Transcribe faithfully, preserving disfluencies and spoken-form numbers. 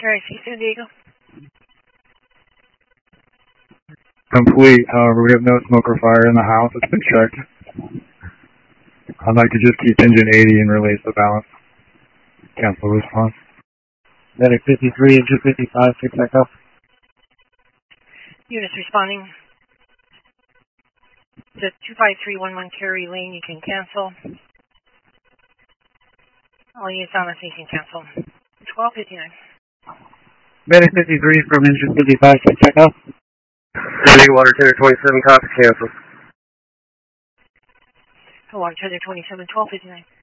K I C San Diego. Complete. However, we have no smoke or fire in the house. It's been checked. I'd like to just keep engine eighty and release the balance. Cancel response. Medic fifty-three, engine fifty-five, fix echo. Units responding. To two five three one one Kerry Lane, you can cancel. All units on the station cancel. twelve fifty-nine. Medic fifty-three from engine fifty-five, fix echo. Sending water tender twenty-seven, copy, cancel. Water tender twenty-seven, twelve fifty-nine.